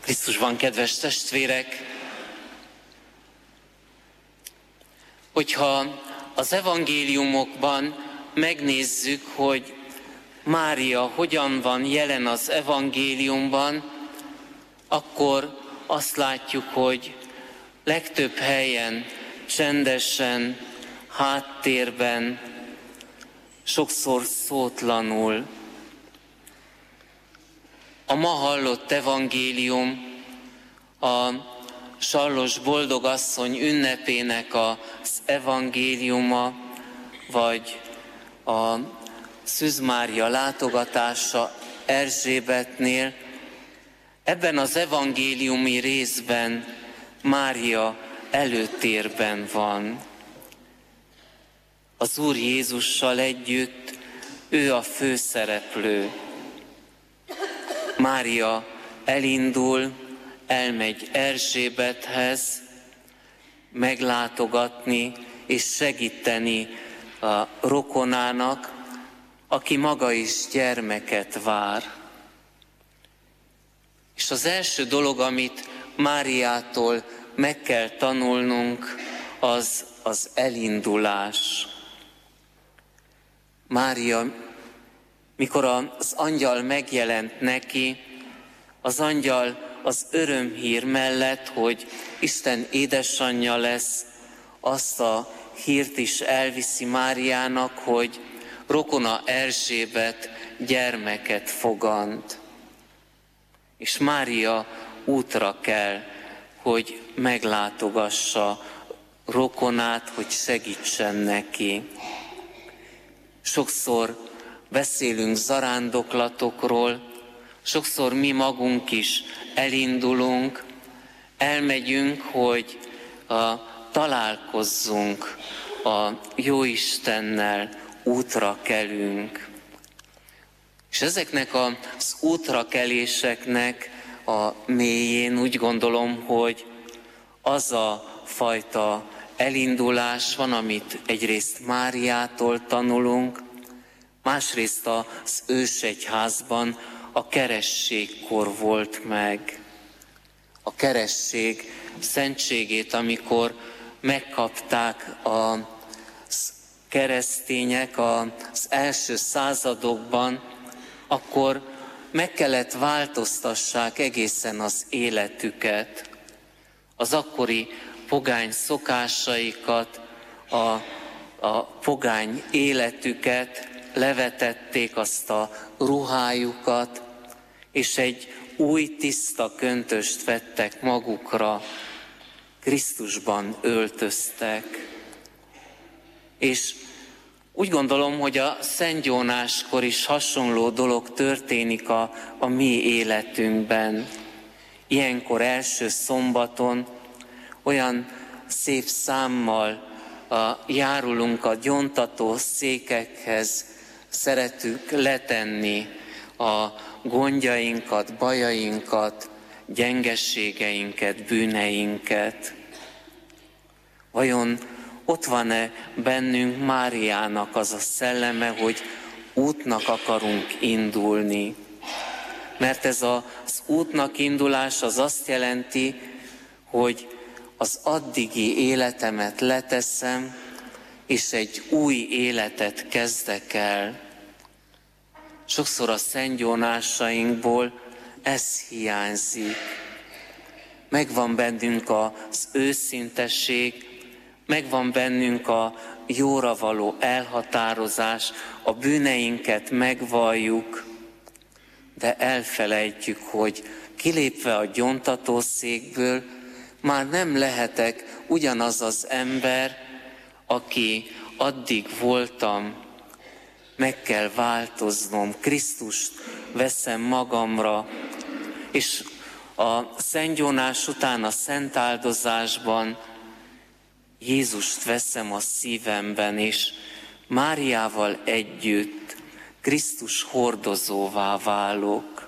Krisztusban, kedves testvérek, hogyha az evangéliumokban megnézzük, hogy Mária hogyan van jelen az evangéliumban, akkor azt látjuk, hogy legtöbb helyen csendesen, háttérben, sokszor szótlanul. A ma hallott evangélium a Sallos Boldogasszony ünnepének az evangéliuma, vagy a Szűz Mária látogatása Erzsébetnél. Ebben az evangéliumi részben Mária előtérben van. Az Úr Jézussal együtt ő a főszereplő. Mária elindul, elmegy Erzsébethez, meglátogatni és segíteni a rokonának, aki maga is gyermeket vár. És az első dolog, amit Máriától meg kell tanulnunk, az elindulás. Mária, mikor az angyal megjelent neki, az angyal az örömhír mellett, hogy Isten édesanyja lesz, azt a hírt is elviszi Máriának, hogy rokona Erzsébet gyermeket fogant. És Mária útra kell, hogy meglátogassa rokonát, hogy segítsen neki. Sokszor beszélünk zarándoklatokról, sokszor mi magunk is elindulunk, elmegyünk, hogy találkozzunk a Jóistennel, útra kelünk. És ezeknek az útrakeléseknek a mélyén úgy gondolom, hogy az a fajta elindulás van, amit egyrészt Máriától tanulunk, másrészt az ősegyházban a kerességkor volt meg. A keresség szentségét, amikor megkapták a keresztények az első századokban, akkor meg kellett változtassák egészen az életüket, az akkori pogány szokásaikat, a pogány életüket, levetették azt a ruhájukat, és egy új tiszta köntöst vettek magukra, Krisztusban öltöztek. És úgy gondolom, hogy a szentgyónáskor is hasonló dolog történik a mi életünkben. Ilyenkor első szombaton olyan szép számmal járulunk a gyóntató székekhez, szeretünk letenni a gondjainkat, bajainkat, gyengességeinket, bűneinket. Vajon ott van-e bennünk Máriának az a szelleme, hogy útnak akarunk indulni? Mert ez az útnak indulás az azt jelenti, hogy az addigi életemet leteszem, és egy új életet kezdek el. Sokszor a szentgyónásainkból ez hiányzik. Megvan bennünk az őszintesség, megvan bennünk a jóra való elhatározás, a bűneinket megvalljuk, de elfelejtjük, hogy kilépve a gyóntatószékből már nem lehetek ugyanaz az ember, aki addig voltam. Meg kell változnom, Krisztust veszem magamra, és a szentgyónás után a szentáldozásban Jézust veszem a szívemben, és Máriával együtt Krisztus hordozóvá válok.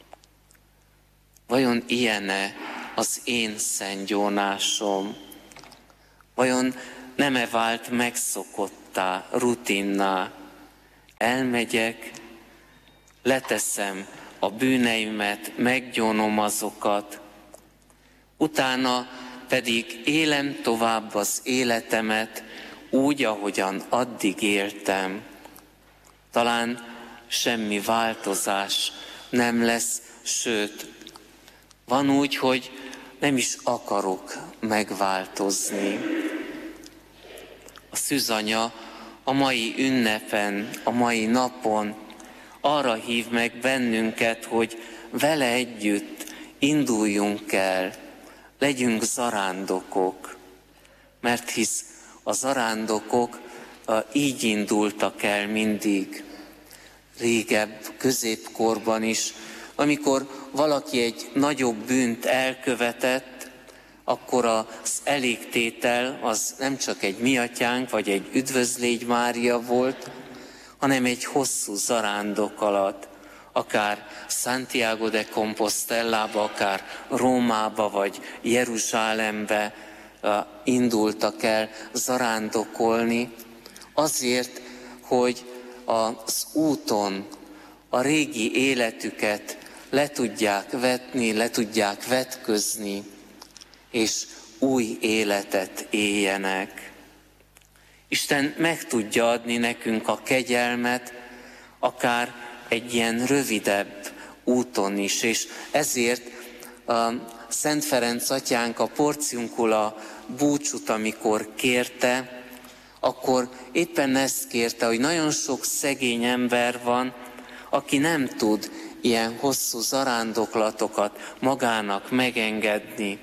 Vajon ilyen-e az én szentgyónásom? Vajon nem-e vált megszokottá, rutinná? Elmegyek, leteszem a bűneimet, meggyónom azokat, Utána pedig élem tovább az életemet úgy, ahogyan addig éltem. Talán semmi változás nem lesz, sőt, van úgy, hogy nem is akarok megváltozni. A szűzanya a mai ünnepen, a mai napon arra hív meg bennünket, hogy vele együtt induljunk el, legyünk zarándokok, mert hisz a zarándokok így indultak el mindig. Régebb, középkorban is, amikor valaki egy nagyobb bűnt elkövetett, akkor az elégtétel az nem csak egy miatyánk, vagy egy üdvözlégy Mária volt, hanem egy hosszú zarándok alatt, akár Santiago de Compostellába, akár Rómába, vagy Jeruzsálembe indultak el zarándokolni, azért, hogy az úton a régi életüket le tudják vetni, le tudják vetközni, és új életet éljenek. Isten meg tudja adni nekünk a kegyelmet, akár egy ilyen rövidebb úton is, és ezért Szent Ferenc atyánk a porciuncula búcsút, amikor kérte, akkor éppen ezt kérte, hogy nagyon sok szegény ember van, aki nem tud ilyen hosszú zarándoklatokat magának megengedni,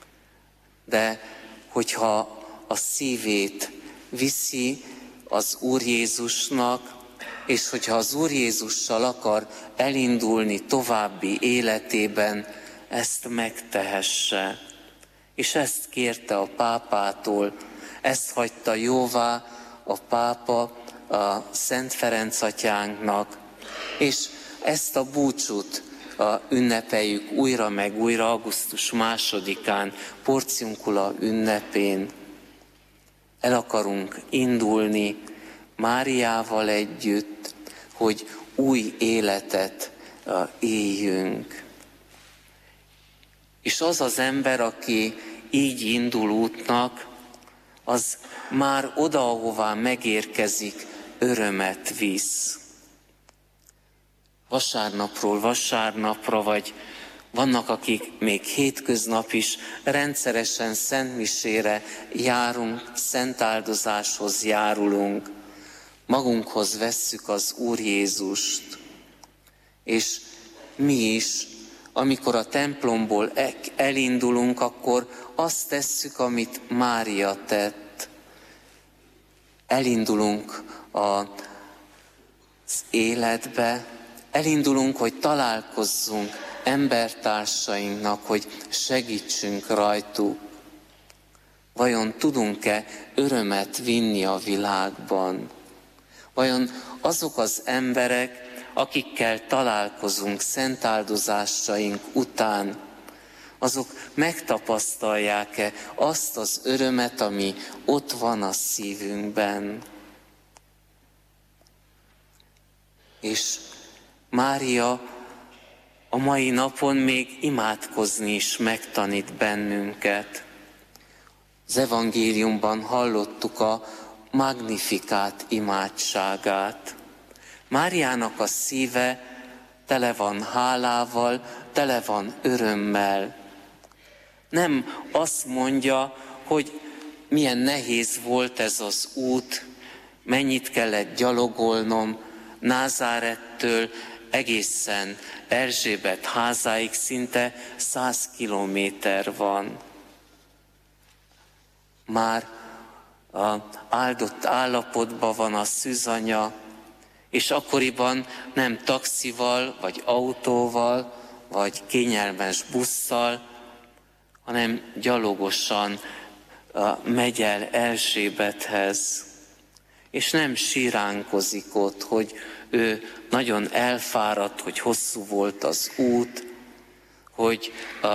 de hogyha a szívét viszi az Úr Jézusnak, és hogyha az Úr Jézussal akar elindulni további életében, ezt megtehesse. És ezt kérte a pápától, ezt hagyta jóvá a pápa a Szent Ferenc atyánknak, és ezt a búcsút ünnepeljük újra meg újra augusztus 2-án, porciuncula ünnepén. El akarunk indulni Máriával együtt, hogy új életet éljünk. És az az ember, aki így indul útnak, az már oda, ahová megérkezik, örömet visz. Vasárnapról vasárnapra, vagy vannak, akik még hétköznap is rendszeresen szentmisére járunk, szentáldozáshoz járulunk, magunkhoz vesszük az Úr Jézust. És mi is, amikor a templomból elindulunk, akkor azt tesszük, amit Mária tett. Elindulunk az életbe, elindulunk, hogy találkozzunk embertársainknak, hogy segítsünk rajtuk. Vajon tudunk-e örömet vinni a világban? Vajon azok az emberek, akikkel találkozunk szentáldozásaink után, azok megtapasztalják-e azt az örömet, ami ott van a szívünkben? És Mária a mai napon még imádkozni is megtanít bennünket. Az evangéliumban hallottuk a Magnificat imádságát. Máriának a szíve tele van hálával, tele van örömmel. Nem azt mondja, hogy milyen nehéz volt ez az út, mennyit kellett gyalogolnom Názárettől egészen Erzsébet házáig, szinte 100 kilométer van. Már áldott állapotban van a szűzanya, és akkoriban nem taxival, vagy autóval, vagy kényelmes busszal, hanem gyalogosan megy el Erzsébethez. És nem siránkozik ott, hogy ő nagyon elfáradt, hogy hosszú volt az út, hogy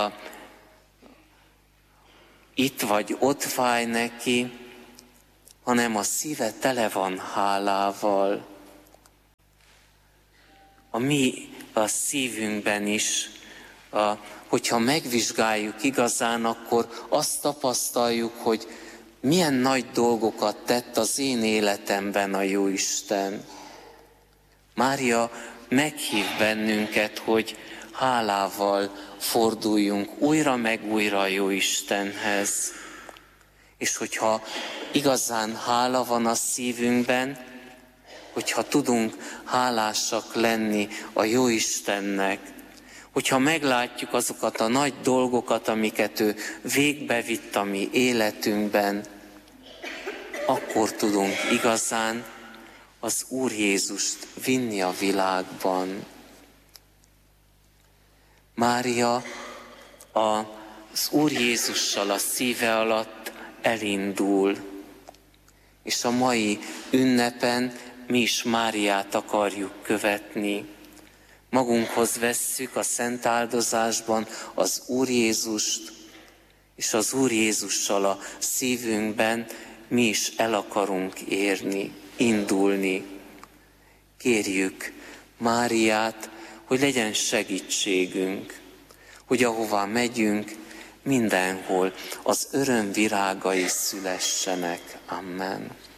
itt vagy ott fáj neki, hanem a szíve tele van hálával. A mi szívünkben is hogyha megvizsgáljuk igazán, akkor azt tapasztaljuk, hogy milyen nagy dolgokat tett az én életemben a Jóisten. Mária meghív bennünket, hogy hálával forduljunk újra meg újra a Jóistenhez. És hogyha igazán hála van a szívünkben, hogyha tudunk hálásak lenni a Jóistennek, hogyha meglátjuk azokat a nagy dolgokat, amiket ő végbevitt a mi életünkben, akkor tudunk igazán az Úr Jézust vinni a világban. Mária az Úr Jézussal a szíve alatt elindul, és a mai ünnepen mi is Máriát akarjuk követni. Magunkhoz vesszük a szent áldozásban az Úr Jézust, és az Úr Jézussal a szívünkben mi is el akarunk érni, indulni. Kérjük Máriát, hogy legyen segítségünk, hogy ahová megyünk, mindenhol az öröm virágai szülessenek. Amen.